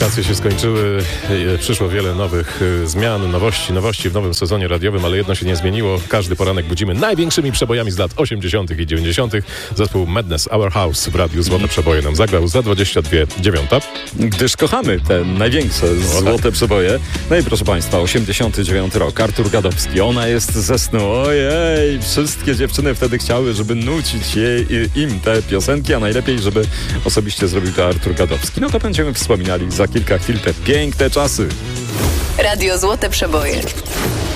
Wakacje się skończyły, przyszło wiele nowych zmian, nowości w nowym sezonie radiowym, ale jedno się nie zmieniło. Każdy poranek budzimy największymi przebojami z lat 80. i 90. Zespół Madness Our House w radiu Złote Przeboje nam zagrał za 22:09. Gdyż kochamy te największe złote przeboje. No i proszę Państwa, 89 rok, Artur Gadowski, Ona jest ze snu. Ojej, wszystkie dziewczyny wtedy chciały, żeby nucić im te piosenki, a najlepiej, żeby osobiście zrobił to Artur Gadowski. No to będziemy wspominali za kilka chwil te piękne czasy. Radio Złote Przeboje.